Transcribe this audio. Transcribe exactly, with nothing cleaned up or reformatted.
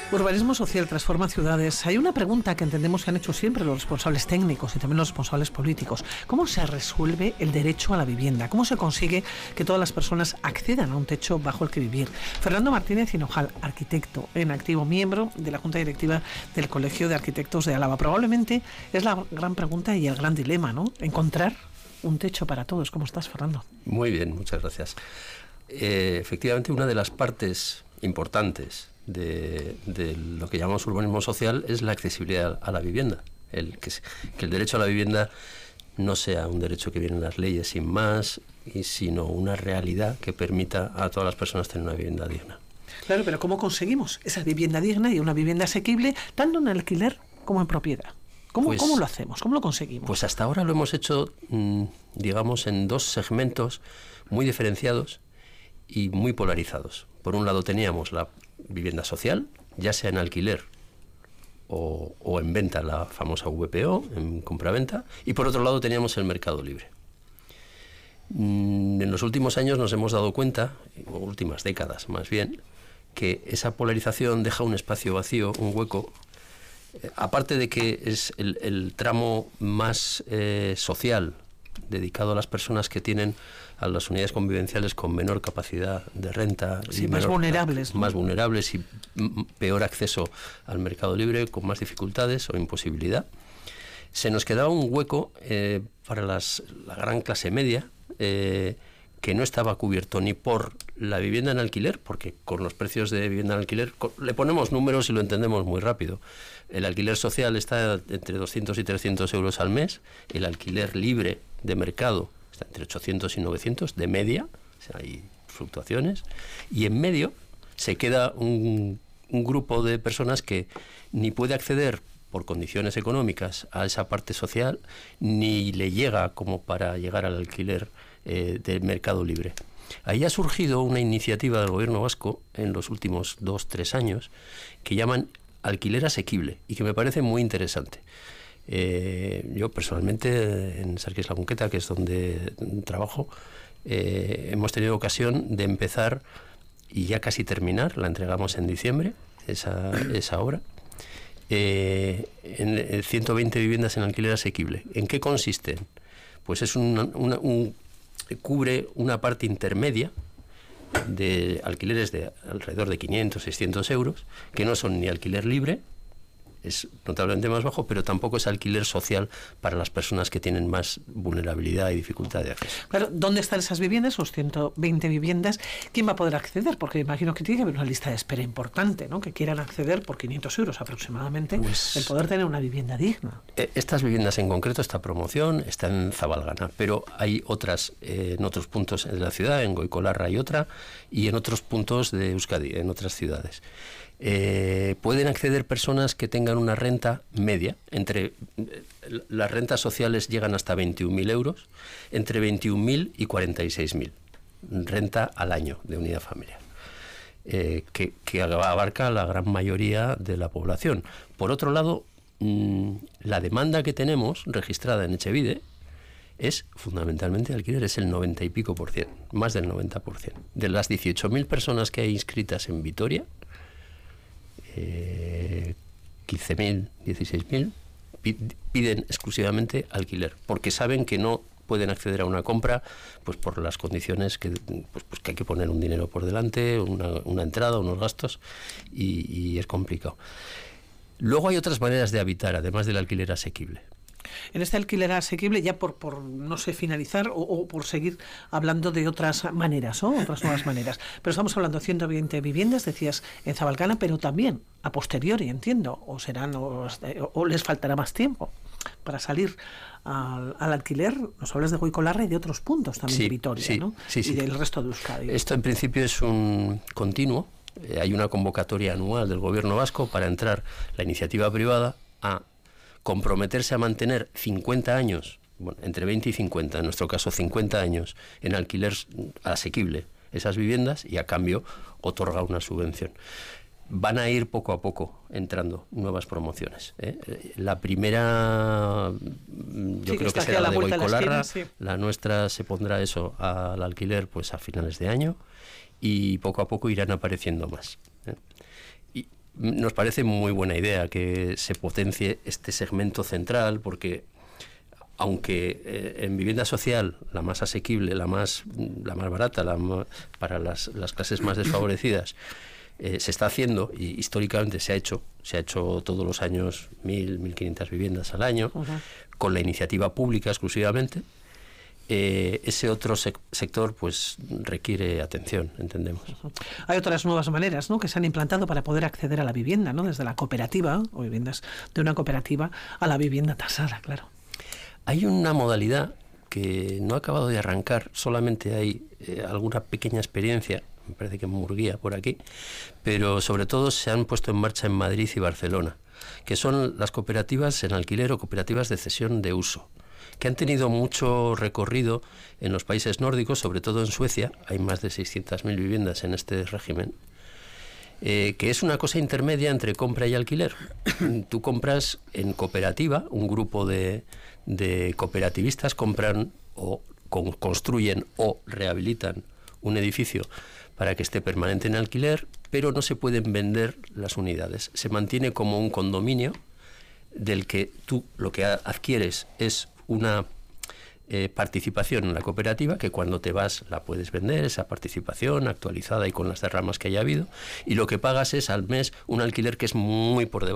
Urbanismo social transforma ciudades. Hay una pregunta que entendemos que han hecho siempre los responsables técnicos y también los responsables políticos. ¿Cómo se resuelve el derecho a la vivienda? ¿Cómo se consigue que todas las personas accedan a un techo bajo el que vivir? Fernando Martínez Hinojal, arquitecto en activo, miembro de la Junta Directiva del Colegio de Arquitectos de Álava. Probablemente es la gran pregunta y el gran dilema, ¿no? Encontrar un techo para todos. ¿Cómo estás, Fernando? Muy bien, muchas gracias. Eh, efectivamente, una de las partes importantes de, de lo que llamamos urbanismo social es la accesibilidad a la vivienda. El, que, que el derecho a la vivienda no sea un derecho que viene en las leyes sin más, y sino una realidad que permita a todas las personas tener una vivienda digna. Claro, pero ¿cómo conseguimos esa vivienda digna y una vivienda asequible, tanto en alquiler como en propiedad? ¿Cómo, pues, ¿Cómo lo hacemos? ¿Cómo lo conseguimos? Pues hasta ahora lo hemos hecho, mmm, digamos, en dos segmentos muy diferenciados y muy polarizados. Por un lado teníamos la vivienda social, ya sea en alquiler o, o en venta, la famosa V P O, en compraventa, y por otro lado teníamos el mercado libre. Mm, en los últimos años nos hemos dado cuenta, o últimas décadas más bien, que esa polarización deja un espacio vacío, un hueco, eh, aparte de que es el, el tramo más eh, social, dedicado a las personas que tienen a las unidades convivenciales con menor capacidad de renta, sí, y más menor, vulnerables, ¿no? más vulnerables y m peor acceso al mercado libre, con más dificultades o imposibilidad. Se nos quedaba un hueco eh, para las, la gran clase media, eh, que no estaba cubierto ni por la vivienda en alquiler, porque con los precios de vivienda en alquiler le ponemos números y lo entendemos muy rápido. El alquiler social está entre doscientos y trescientos euros al mes, el alquiler libre de mercado está entre ochocientos y novecientos de media, o sea, hay fluctuaciones, y en medio se queda un, un grupo de personas que ni puede acceder por condiciones económicas a esa parte social, ni le llega como para llegar al alquiler eh, del mercado libre. Ahí ha surgido una iniciativa del gobierno vasco en los últimos dos, tres años que llaman alquiler asequible y que me parece muy interesante. Eh, yo personalmente en Sarquís La Conqueta, que es donde trabajo, eh, hemos tenido ocasión de empezar y ya casi terminar, la entregamos en diciembre, esa, esa obra, eh, en ciento veinte viviendas en alquiler asequible. ¿En qué consisten? Pues es una, una, un, cubre una parte intermedia de alquileres de alrededor de quinientos, seiscientos euros, que no son ni alquiler libre, es notablemente más bajo, pero tampoco es alquiler social para las personas que tienen más vulnerabilidad y dificultad de acceso. Claro, ¿dónde están esas viviendas, esos ciento veinte viviendas? ¿Quién va a poder acceder? Porque imagino que tiene que haber una lista de espera importante, ¿no? Que quieran acceder por quinientos euros aproximadamente, pues, el poder tener una vivienda digna. Estas viviendas en concreto, esta promoción, está en Zabalgana, pero hay otras eh, en otros puntos de la ciudad, en Goicolarra hay otra, y en otros puntos de Euskadi, en otras ciudades. Eh, pueden acceder personas que tengan una renta media, entre eh, las rentas sociales llegan hasta veintiún mil euros, entre veintiún mil y cuarenta y seis mil, renta al año de unidad familiar, eh, que, que abarca a la gran mayoría de la población. Por otro lado, mmm, la demanda que tenemos registrada en Etxebide es fundamentalmente alquiler, es el noventa y pico por cien, más del noventa por cien. De las dieciocho mil personas que hay inscritas en Vitoria, Eh, quince mil, dieciséis mil piden exclusivamente alquiler, porque saben que no pueden acceder a una compra, pues por las condiciones que, pues, pues que hay que poner un dinero por delante, una, una entrada, unos gastos, y, y es complicado. Luego hay otras maneras de habitar, además del alquiler asequible. En este alquiler asequible, ya por, por no sé, finalizar o, o por seguir hablando de otras maneras, ¿no? Otras nuevas maneras. Pero estamos hablando de ciento veinte viviendas, decías, en Zabalgana, pero también a posteriori, entiendo, o serán o, o les faltará más tiempo para salir al, al alquiler. Nos hablas de Goicolarra y de otros puntos también, sí, de Vitoria, sí, ¿no? Sí, sí. Y del resto de Euskadi. Esto en principio es un continuo. Eh, hay una convocatoria anual del gobierno vasco para entrar la iniciativa privada a comprometerse a mantener cincuenta años, bueno, entre veinte y cincuenta, en nuestro caso cincuenta años, en alquiler asequible esas viviendas, y a cambio otorga una subvención. Van a ir poco a poco entrando nuevas promociones, ¿eh? La primera, yo sí, creo que, que será la de Goicolarra, la, sí. La nuestra se pondrá eso al alquiler pues a finales de año, y poco a poco irán apareciendo más, ¿eh? Y nos parece muy buena idea que se potencie este segmento central, porque aunque eh, en vivienda social, la más asequible, la más, la más barata, la más, para las, las clases más desfavorecidas, eh, se está haciendo, y históricamente se ha hecho, se ha hecho todos los años mil, mil quinientas viviendas al año, uh-huh. con la iniciativa pública exclusivamente, eh, ese otro sec- sector pues requiere atención, entendemos. Uh-huh. Hay otras nuevas maneras, ¿no?, que se han implantado para poder acceder a la vivienda, ¿no?, desde la cooperativa, o viviendas de una cooperativa, a la vivienda tasada, claro. Hay una modalidad que no ha acabado de arrancar, solamente hay eh, alguna pequeña experiencia, me parece que en Murguía, por aquí, pero sobre todo se han puesto en marcha en Madrid y Barcelona, que son las cooperativas en alquiler o cooperativas de cesión de uso, que han tenido mucho recorrido en los países nórdicos, sobre todo en Suecia. Hay más de seiscientas mil viviendas en este régimen, eh, que es una cosa intermedia entre compra y alquiler. Tú compras en cooperativa, un grupo de, de cooperativistas compran o con, construyen o rehabilitan un edificio para que esté permanente en alquiler, pero no se pueden vender las unidades. Se mantiene como un condominio del que tú lo que adquieres es una eh, participación en la cooperativa, que cuando te vas la puedes vender, esa participación actualizada y con las derramas que haya habido, y lo que pagas es al mes un alquiler que es muy por debajo